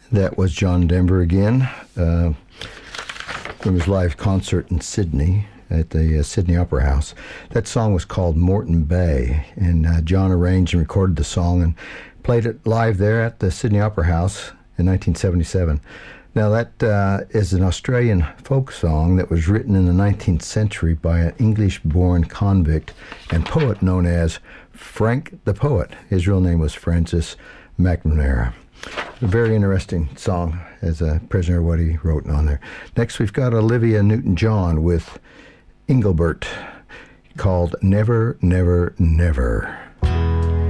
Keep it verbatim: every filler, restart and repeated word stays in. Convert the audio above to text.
That was John Denver again uh, from his live concert in Sydney at the uh, Sydney Opera House. That song was called Moreton Bay, and uh, John arranged and recorded the song and played it live there at the Sydney Opera House in nineteen seventy-seven. Now that uh, is an Australian folk song that was written in the nineteenth century by an English-born convict and poet known as Frank the Poet. His real name was Francis McNamara. A very interesting song as a prisoner, what he wrote on there. Next, we've got Olivia Newton-John with Engelbert, called Never, Never, Never.